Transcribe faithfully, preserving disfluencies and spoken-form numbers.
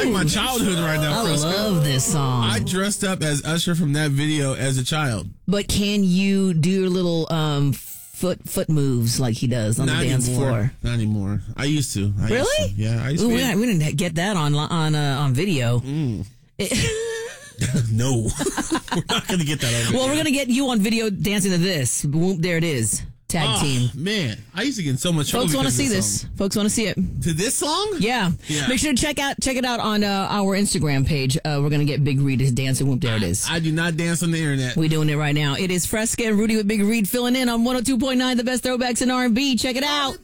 like my childhood right now, I Fresca. love this song. I dressed up as Usher from that video as a child. But can you do your little um, foot foot moves like he does on Not the dance anymore. floor? Not anymore. I used to. I Really? Used to. Yeah, I used Ooh, to. we, didn't- we didn't get that on on uh, on video. Mm. No, we're not going to get that on video. Well, we're gonna get you on video dancing to this. Whoop, there it is. Tag oh, team. Man, I used to get in so much trouble. Folks want to because see of this. song. Folks want to see it. To this song? Yeah. Yeah. Make sure to check out check it out on uh, our Instagram page. Uh, we're gonna get Big Reed to dance and whoop. There it is. I do not dance on the internet. We're doing it right now. It is Fresca and Rudy with Big Reed filling in on one oh two point nine, the best throwbacks in R and B. Check it out.